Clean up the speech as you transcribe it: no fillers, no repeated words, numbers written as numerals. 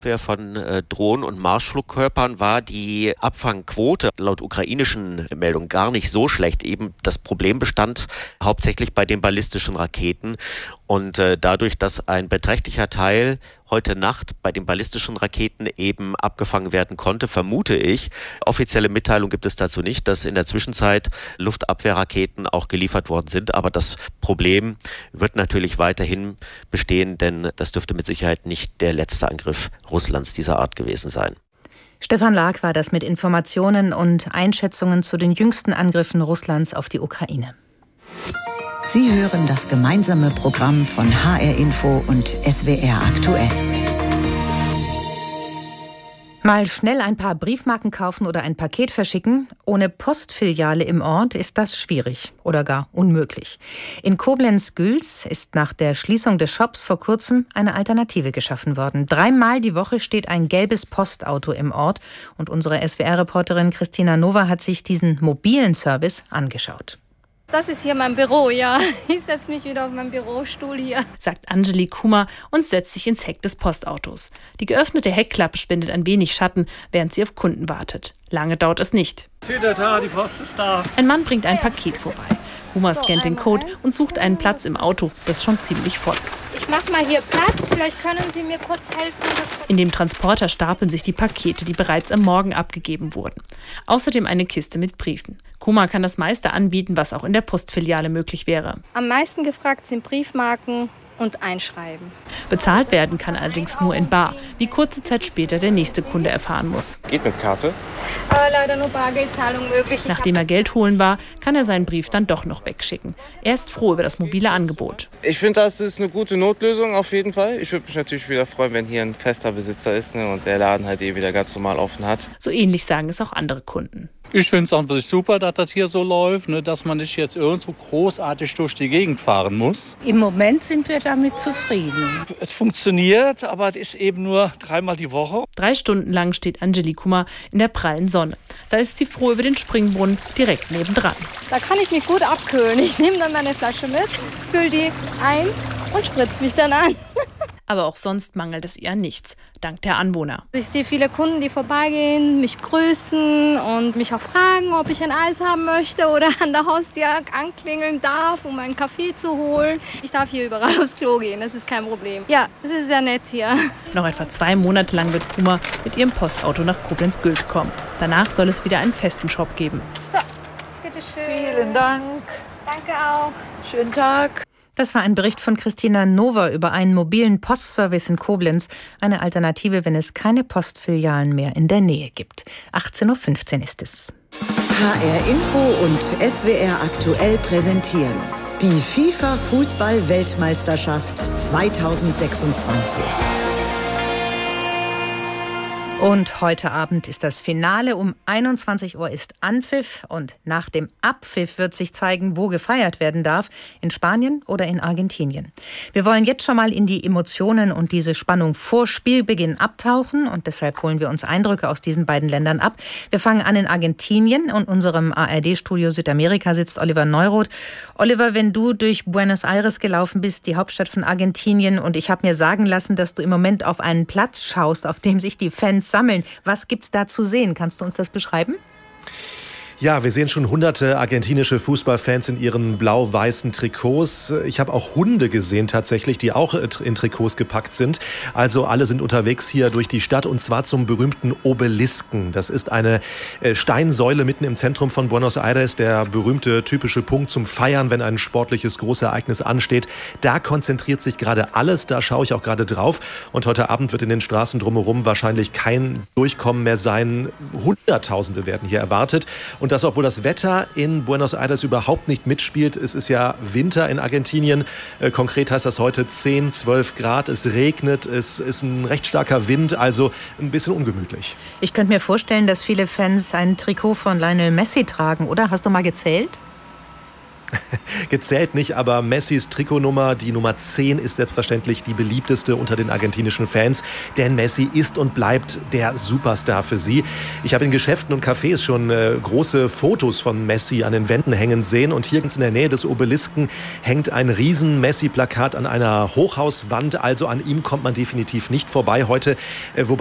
Von Drohnen und Marschflugkörpern war die Abfangquote laut ukrainischen Meldungen gar nicht so schlecht. Eben das Problem bestand hauptsächlich bei den ballistischen Raketen. Und dadurch, dass ein beträchtlicher Teil heute Nacht bei den ballistischen Raketen eben abgefangen werden konnte, vermute ich, offizielle Mitteilung gibt es dazu nicht, dass in der Zwischenzeit Luftabwehrraketen auch geliefert worden sind. Aber das Problem wird natürlich weiterhin bestehen, denn das dürfte mit Sicherheit nicht der letzte Angriff Russlands dieser Art gewesen sein. Stefan Lag war das mit Informationen und Einschätzungen zu den jüngsten Angriffen Russlands auf die Ukraine. Sie hören das gemeinsame Programm von HR Info und SWR aktuell. Mal schnell ein paar Briefmarken kaufen oder ein Paket verschicken. Ohne Postfiliale im Ort ist das schwierig oder gar unmöglich. In Koblenz-Gülz ist nach der Schließung des Shops vor kurzem eine Alternative geschaffen worden. 3-mal die Woche steht ein gelbes Postauto im Ort. Und unsere SWR-Reporterin Christina Nova hat sich diesen mobilen Service angeschaut. Das ist hier mein Büro, ja. Ich setze mich wieder auf meinen Bürostuhl hier, sagt Angelique Kummer und setzt sich ins Heck des Postautos. Die geöffnete Heckklappe spendet ein wenig Schatten, während sie auf Kunden wartet. Lange dauert es nicht. Die Post ist da. Ein Mann bringt ein Paket vorbei. Kummer scannt den Code und sucht einen Platz im Auto, das schon ziemlich voll ist. Ich mache mal hier Platz, vielleicht können Sie mir kurz helfen. In dem Transporter stapeln sich die Pakete, die bereits am Morgen abgegeben wurden. Außerdem eine Kiste mit Briefen. Kummer kann das meiste anbieten, was auch in der Postfiliale möglich wäre. Am meisten gefragt sind Briefmarken und Einschreiben. Bezahlt werden kann allerdings nur in bar, wie kurze Zeit später der nächste Kunde erfahren muss. Geht mit Karte? Leider nur Bargeldzahlung möglich. Nachdem er Geld holen war, kann er seinen Brief dann doch noch wegschicken. Er ist froh über das mobile Angebot. Ich finde, das ist eine gute Notlösung auf jeden Fall. Ich würde mich natürlich wieder freuen, wenn hier ein fester Besitzer ist, und der Laden halt wieder ganz normal offen hat. So ähnlich sagen es auch andere Kunden. Ich finde es einfach super, dass das hier so läuft, dass man nicht jetzt irgendwo großartig durch die Gegend fahren muss. Im Moment sind wir damit zufrieden. Es funktioniert, aber es ist eben nur 3-mal die Woche. 3 Stunden lang steht Angelique Kummer in der prallen Sonne. Da ist sie froh über den Springbrunnen direkt nebendran. Da kann ich mich gut abkühlen. Ich nehme dann meine Flasche mit, fülle die ein und spritze mich dann an. Aber auch sonst mangelt es ihr an nichts, dank der Anwohner. Ich sehe viele Kunden, die vorbeigehen, mich grüßen und mich auch fragen, ob ich ein Eis haben möchte oder an der Haustür anklingeln darf, um einen Kaffee zu holen. Ich darf hier überall aufs Klo gehen, das ist kein Problem. Ja, das ist sehr nett hier. Noch etwa 2 Monate lang wird Kummer mit ihrem Postauto nach Koblenz-Gülz kommen. Danach soll es wieder einen festen Shop geben. So, bitteschön. Vielen Dank. Danke auch. Schönen Tag. Das war ein Bericht von Christina Nova über einen mobilen Postservice in Koblenz. Eine Alternative, wenn es keine Postfilialen mehr in der Nähe gibt. 18.15 Uhr ist es. HR Info und SWR aktuell präsentieren die FIFA-Fußball-Weltmeisterschaft 2026. Und heute Abend ist das Finale. Um 21 Uhr ist Anpfiff. Und nach dem Abpfiff wird sich zeigen, wo gefeiert werden darf. In Spanien oder in Argentinien. Wir wollen jetzt schon mal in die Emotionen und diese Spannung vor Spielbeginn abtauchen. Und deshalb holen wir uns Eindrücke aus diesen beiden Ländern ab. Wir fangen an in Argentinien. Und in unserem ARD-Studio Südamerika sitzt Oliver Neuroth. Oliver, wenn du durch Buenos Aires gelaufen bist, die Hauptstadt von Argentinien, und ich habe mir sagen lassen, dass du im Moment auf einen Platz schaust, auf dem sich die Fans sammeln. Was gibt's da zu sehen? Kannst du uns das beschreiben? Ja, wir sehen schon hunderte argentinische Fußballfans in ihren blau-weißen Trikots. Ich habe auch Hunde gesehen tatsächlich, die auch in Trikots gepackt sind. Also alle sind unterwegs hier durch die Stadt, und zwar zum berühmten Obelisken. Das ist eine Steinsäule mitten im Zentrum von Buenos Aires, der berühmte typische Punkt zum Feiern, wenn ein sportliches Großereignis ansteht. Da konzentriert sich gerade alles, da schaue ich auch gerade drauf. Und heute Abend wird in den Straßen drumherum wahrscheinlich kein Durchkommen mehr sein. Hunderttausende werden hier erwartet. Und das, obwohl das Wetter in Buenos Aires überhaupt nicht mitspielt. Es ist ja Winter in Argentinien. Konkret heißt das heute 10, 12 Grad. Es regnet, es ist ein recht starker Wind, also ein bisschen ungemütlich. Ich könnte mir vorstellen, dass viele Fans ein Trikot von Lionel Messi tragen, oder? Hast du mal gezählt? Gezählt nicht, aber Messis Trikotnummer, die Nummer 10, ist selbstverständlich die beliebteste unter den argentinischen Fans. Denn Messi ist und bleibt der Superstar für sie. Ich habe in Geschäften und Cafés schon große Fotos von Messi an den Wänden hängen sehen. Und hier ganz in der Nähe des Obelisken hängt ein riesen Messi-Plakat an einer Hochhauswand. Also an ihm kommt man definitiv nicht vorbei heute. Wobei